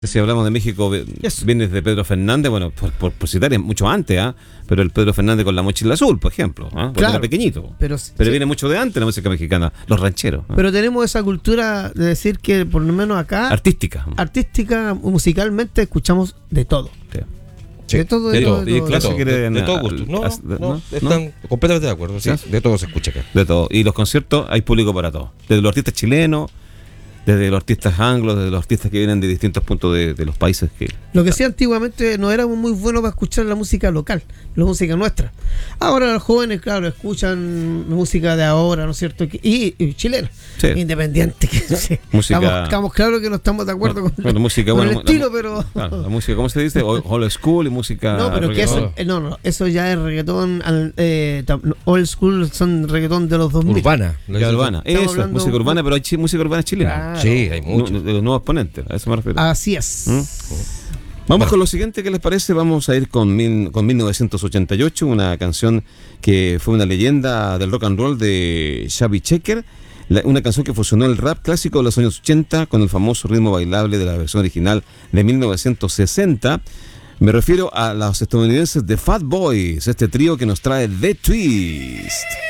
Si hablamos de México, Eso. viene de Pedro Fernández, bueno, por citar mucho antes, pero el Pedro Fernández con la mochila azul, por ejemplo, cuando Claro. era pequeñito. Pero Viene mucho de antes la música mexicana, los rancheros. Pero tenemos esa cultura de decir que por lo menos acá, Artística. artística, musicalmente, escuchamos de todo. Sí. Sí, De todo, de todo, de y todo. claro, de todo gusto. No, están completamente de acuerdo. Sí, de todo se escucha acá. De todo. Y los conciertos hay público para todo. Desde los artistas chilenos, desde los artistas anglos, desde los artistas que vienen de distintos puntos de los países que... Lo que sí, antiguamente no éramos muy buenos para escuchar la música local, la música nuestra. Ahora los jóvenes, claro, escuchan música de ahora, ¿no es cierto? Y chilena, Sí. independiente. Que, sí. Música- Estamos claros que no estamos de acuerdo con, Bueno, música, con el bueno, estilo, pero... Claro, la música, ¿cómo se dice? Old school y música... No, pero que eso, reggaetón. no, eso ya es reggaetón, old school, son reggaetón de los 2000. Urbana. Ya urbana. Estamos Eso, hablando- música urbana, pero hay música urbana chilena. Claro. Sí, hay mucho. De los nuevos exponentes, a eso me refiero. Así es. Vamos con lo siguiente, ¿qué les parece? Vamos a ir con 1988, una canción que fue una leyenda del rock and roll de Chubby Checker, una canción que fusionó el rap clásico de los años 80 con el famoso ritmo bailable de la versión original de 1960. Me refiero a los estadounidenses de Fat Boys, este trío que nos trae The Twist.